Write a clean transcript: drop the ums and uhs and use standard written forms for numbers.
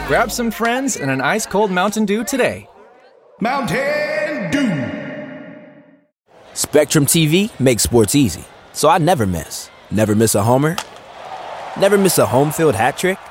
Grab some friends and an ice-cold Mountain Dew today. Mountain Dew. Spectrum TV makes sports easy, so I never miss. Never miss a homer. Never miss a home-field hat trick.